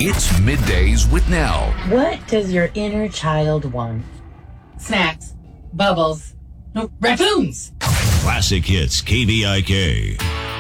It's Middays with Nell. What does your inner child want? Snacks, bubbles, no, raccoons. Classic Hits KVIK.